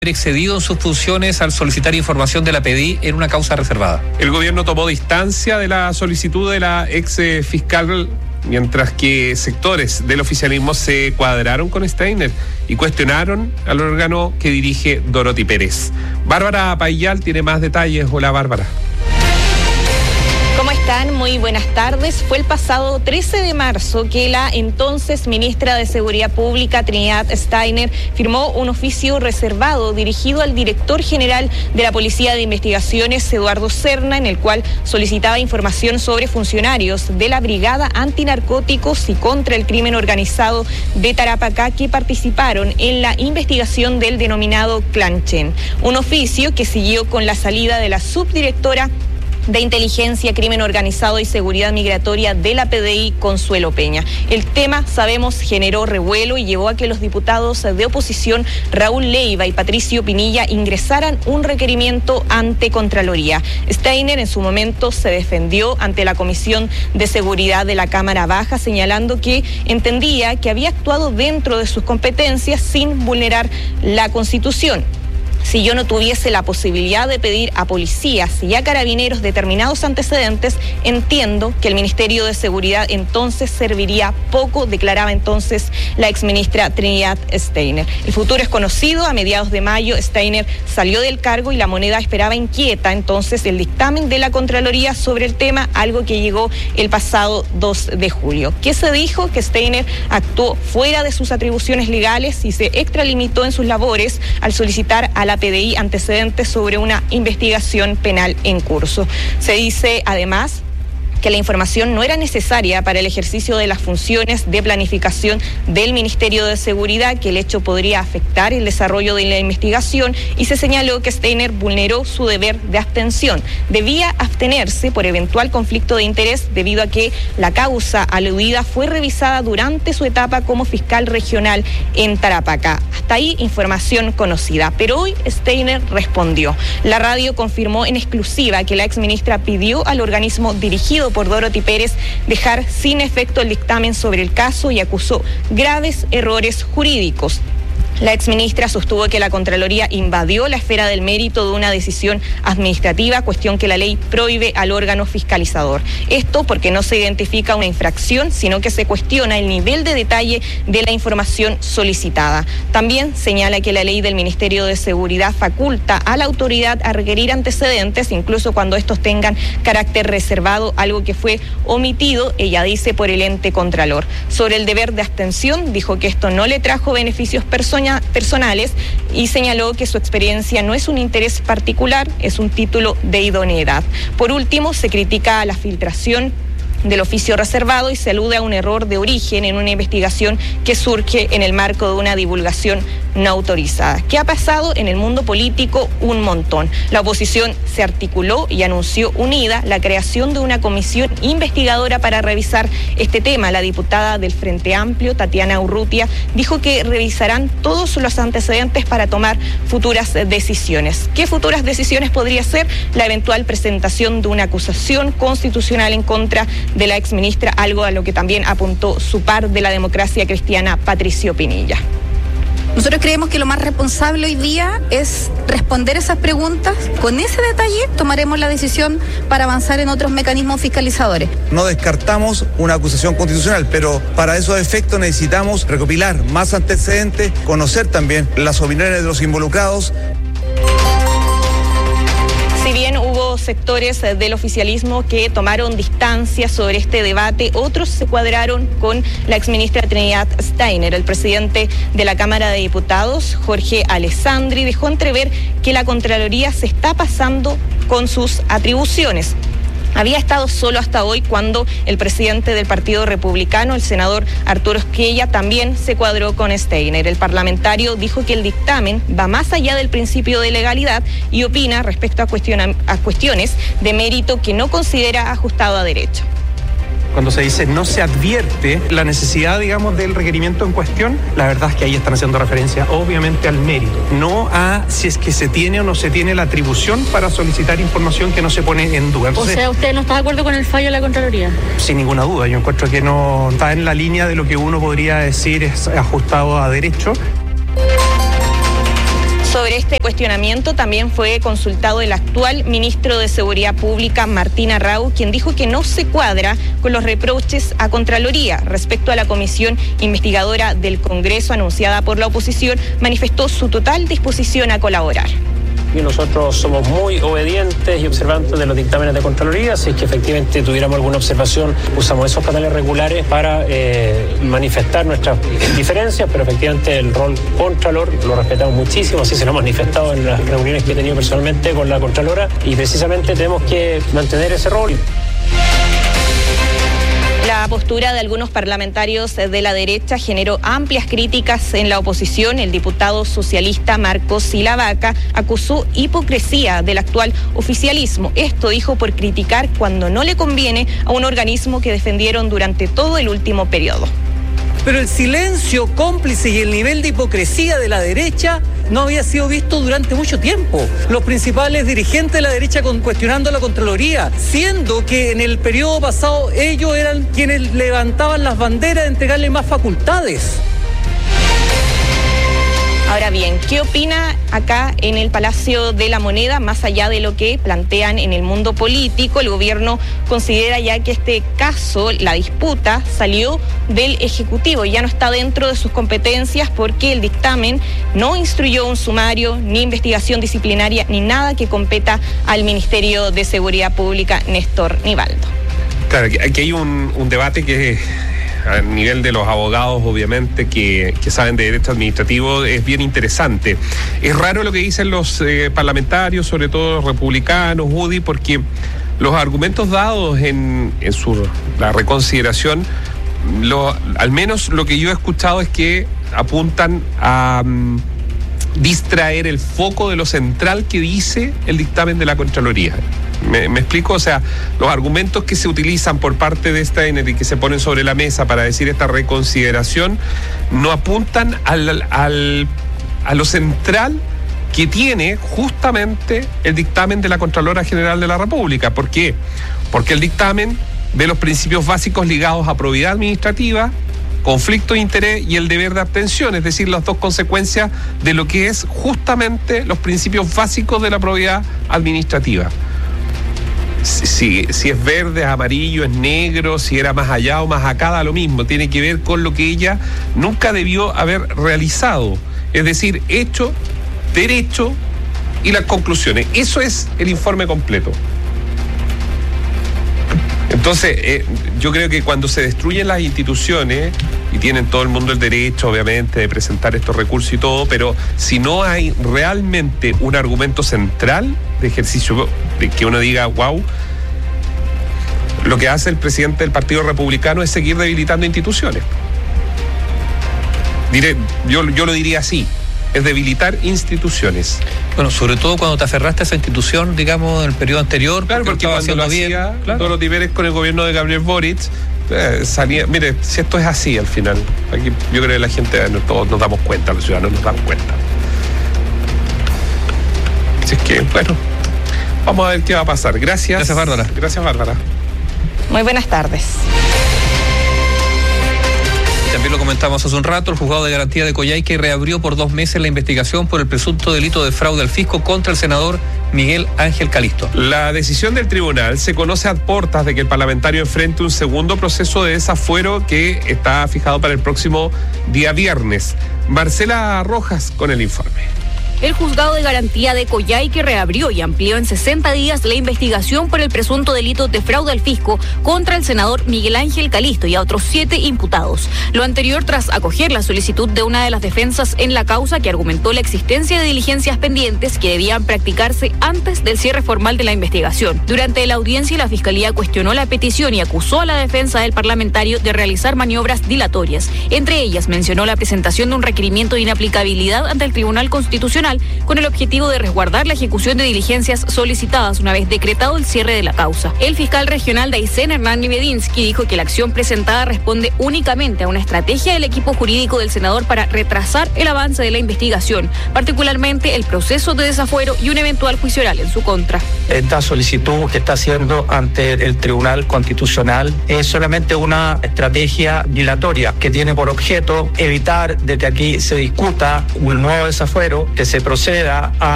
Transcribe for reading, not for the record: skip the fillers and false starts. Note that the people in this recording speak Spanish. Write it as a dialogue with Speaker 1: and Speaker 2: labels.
Speaker 1: excedido en sus funciones al solicitar información de la PDI en una causa reservada.
Speaker 2: El gobierno tomó distancia de la solicitud de la ex fiscal, mientras que sectores del oficialismo se cuadraron con Steiner y cuestionaron al órgano que dirige Dorothy Pérez. Bárbara Payal tiene más detalles. Hola, Bárbara.
Speaker 3: ¿Cómo están? Muy buenas tardes. Fue el pasado 13 de marzo que la entonces ministra de Seguridad Pública, Trinidad Steiner, firmó un oficio reservado dirigido al director general de la Policía de Investigaciones, Eduardo Serna, en el cual solicitaba información sobre funcionarios de la Brigada Antinarcóticos y contra el Crimen Organizado de Tarapacá que participaron en la investigación del denominado Clan Chen. Un oficio que siguió con la salida de la subdirectora de Inteligencia, Crimen Organizado y Seguridad Migratoria de la PDI, Consuelo Peña. El tema, sabemos, generó revuelo y llevó a que los diputados de oposición Raúl Leiva y Patricio Pinilla ingresaran un requerimiento ante Contraloría. Steiner en su momento se defendió ante la Comisión de Seguridad de la Cámara Baja, señalando que entendía que había actuado dentro de sus competencias sin vulnerar la Constitución. Si yo no tuviese la posibilidad de pedir a policías y a carabineros determinados antecedentes, entiendo que el Ministerio de Seguridad entonces serviría poco, declaraba entonces la exministra Trinidad Steiner. El futuro es conocido. A mediados de mayo, Steiner salió del cargo y la moneda esperaba inquieta entonces el dictamen de la Contraloría sobre el tema, algo que llegó el pasado 2 de julio. ¿Qué se dijo? Que Steiner actuó fuera de sus atribuciones legales y se extralimitó en sus labores al solicitar a la PDI antecedentes sobre una investigación penal en curso. Se dice además que la información no era necesaria para el ejercicio de las funciones de planificación del Ministerio de Seguridad, que el hecho podría afectar el desarrollo de la investigación, y se señaló que Steiner vulneró su deber de abstención. Debía abstenerse por eventual conflicto de interés debido a que la causa aludida fue revisada durante su etapa como fiscal regional en Tarapacá. Hasta ahí información conocida, pero hoy Steiner respondió. La radio confirmó en exclusiva que la exministra pidió al organismo dirigido por Dorothy Pérez dejar sin efecto el dictamen sobre el caso y acusó graves errores jurídicos. La exministra sostuvo que la Contraloría invadió la esfera del mérito de una decisión administrativa, cuestión que la ley prohíbe al órgano fiscalizador. Esto porque no se identifica una infracción, sino que se cuestiona el nivel de detalle de la información solicitada. También señala que la ley del Ministerio de Seguridad faculta a la autoridad a requerir antecedentes, incluso cuando estos tengan carácter reservado, algo que fue omitido, ella dice, por el ente contralor. Sobre el deber de abstención, dijo que esto no le trajo beneficios personales y señaló que su experiencia no es un interés particular, es un título de idoneidad. Por último, se critica la filtración del oficio reservado y se alude a un error de origen en una investigación que surge en el marco de una divulgación no autorizada. ¿Qué ha pasado en el mundo político? Un montón. La oposición se articuló y anunció unida la creación de una comisión investigadora para revisar este tema. La diputada del Frente Amplio, Tatiana Urrutia, dijo que revisarán todos los antecedentes para tomar futuras decisiones. ¿Qué futuras decisiones podría ser? La eventual presentación de una acusación constitucional en contra de la exministra, algo a lo que también apuntó su par de la democracia cristiana, Patricio Pinilla.
Speaker 4: Nosotros creemos que lo más responsable hoy día es responder esas preguntas. Con ese detalle tomaremos la decisión para avanzar en otros mecanismos fiscalizadores.
Speaker 5: No descartamos una acusación constitucional, pero para esos efectos necesitamos recopilar más antecedentes, conocer también las opiniones de los involucrados.
Speaker 3: Si bien hubo sectores del oficialismo que tomaron distancia sobre este debate, otros se cuadraron con la exministra Trinidad Steiner. El presidente de la Cámara de Diputados, Jorge Alessandri, dejó entrever que la Contraloría se está pasando con sus atribuciones. Había estado solo hasta hoy cuando el presidente del Partido Republicano, el senador Arturo Esquella, también se cuadró con Steiner. El parlamentario dijo que el dictamen va más allá del principio de legalidad y opina respecto a cuestiones de mérito que no considera ajustado a derecho.
Speaker 6: Cuando se dice no se advierte la necesidad, digamos, del requerimiento en cuestión, la verdad es que ahí están haciendo referencia obviamente al mérito, no a si es que se tiene o no se tiene la atribución para solicitar información que no se pone en duda. Entonces,
Speaker 7: o sea, ¿usted no está de acuerdo con el fallo de la Contraloría?
Speaker 6: Sin ninguna duda, yo encuentro que no está en la línea de lo que uno podría decir es ajustado a derecho.
Speaker 3: Sobre este cuestionamiento también fue consultado el actual ministro de Seguridad Pública, Martín Arrau, quien dijo que no se cuadra con los reproches a Contraloría. Respecto a la comisión investigadora del Congreso anunciada por la oposición, manifestó su total disposición a colaborar.
Speaker 8: Y nosotros somos muy obedientes y observantes de los dictámenes de Contraloría, así que efectivamente tuviéramos alguna observación, usamos esos canales regulares para manifestar nuestras diferencias, pero efectivamente el rol Contralor lo respetamos muchísimo, así se lo hemos manifestado en las reuniones que he tenido personalmente con la Contralora, y precisamente tenemos que mantener ese rol.
Speaker 3: La postura de algunos parlamentarios de la derecha generó amplias críticas en la oposición. El diputado socialista Marcos Silavaca acusó hipocresía del actual oficialismo. Esto dijo por criticar cuando no le conviene a un organismo que defendieron durante todo el último periodo.
Speaker 9: Pero el silencio cómplice y el nivel de hipocresía de la derecha no había sido visto durante mucho tiempo. Los principales dirigentes de la derecha cuestionando la Contraloría, siendo que en el periodo pasado ellos eran quienes levantaban las banderas de entregarle más facultades.
Speaker 3: Ahora bien, ¿qué opina acá en el Palacio de la Moneda? Más allá de lo que plantean en el mundo político, el gobierno considera ya que este caso, la disputa, salió del Ejecutivo, ya no está dentro de sus competencias porque el dictamen no instruyó un sumario, ni investigación disciplinaria, ni nada que competa al Ministerio de Seguridad Pública, Néstor Nivaldo.
Speaker 2: Claro, aquí hay un debate que a nivel de los abogados, obviamente, que saben de derecho administrativo, es bien interesante. Es raro lo que dicen los parlamentarios, sobre todo los republicanos, UDI, porque los argumentos dados en la reconsideración, al menos lo que yo he escuchado es que apuntan a distraer el foco de lo central que dice el dictamen de la Contraloría. ¿Me explico? O sea, los argumentos que se utilizan por parte de Steiner y que se ponen sobre la mesa para decir esta reconsideración no apuntan a lo central que tiene justamente el dictamen de la Contralora General de la República. ¿Por qué? Porque el dictamen ve los principios básicos ligados a probidad administrativa, conflicto de interés y el deber de abstención, es decir, las dos consecuencias de lo que es justamente los principios básicos de la probidad administrativa. Si es verde, es amarillo, es negro, si era más allá o más acá, da lo mismo. Tiene que ver con lo que ella nunca debió haber realizado. Es decir, hecho, derecho y las conclusiones. Eso es el informe completo. Entonces, yo creo que cuando se destruyen las instituciones, y tienen todo el mundo el derecho, obviamente, de presentar estos recursos y todo, pero si no hay realmente un argumento central de ejercicio, de que uno diga, wow, lo que hace el presidente del Partido Republicano es seguir debilitando instituciones. Yo lo diría así. Es debilitar instituciones.
Speaker 1: Bueno, sobre todo cuando te aferraste a esa institución, digamos, en el periodo anterior.
Speaker 2: Claro, porque cuando lo hacía, claro, todos los deberes con el gobierno de Gabriel Boric, salía. Mire, si esto es así al final, aquí yo creo que la gente, todos nos damos cuenta, los ciudadanos nos damos cuenta. Así es que, bueno, vamos a ver qué va a pasar. Gracias.
Speaker 1: Gracias, Bárbara.
Speaker 2: Gracias, Bárbara.
Speaker 3: Muy buenas tardes.
Speaker 1: También lo comentamos hace un rato, el juzgado de garantía de Coyhaique reabrió por 2 meses la investigación por el presunto delito de fraude al fisco contra el senador Miguel Ángel Calisto.
Speaker 2: La decisión del tribunal se conoce a portas de que el parlamentario enfrente un segundo proceso de desafuero que está fijado para el próximo día viernes. Marcela Rojas con el informe.
Speaker 10: El juzgado de garantía de Coyhaique reabrió y amplió en 60 días la investigación por el presunto delito de fraude al fisco contra el senador Miguel Ángel Calisto y a otros 7 imputados. Lo anterior tras acoger la solicitud de una de las defensas en la causa que argumentó la existencia de diligencias pendientes que debían practicarse antes del cierre formal de la investigación. Durante la audiencia, la Fiscalía cuestionó la petición y acusó a la defensa del parlamentario de realizar maniobras dilatorias. Entre ellas, mencionó la presentación de un requerimiento de inaplicabilidad ante el Tribunal Constitucional con el objetivo de resguardar la ejecución de diligencias solicitadas una vez decretado el cierre de la causa. El fiscal regional de Aysén, Hernán Nibedinsky, dijo que la acción presentada responde únicamente a una estrategia del equipo jurídico del senador para retrasar el avance de la investigación, particularmente el proceso de desafuero y un eventual juicio oral en su contra.
Speaker 11: Esta solicitud que está haciendo ante el Tribunal Constitucional es solamente una estrategia dilatoria que tiene por objeto evitar de que aquí se discuta un nuevo desafuero, que se se proceda a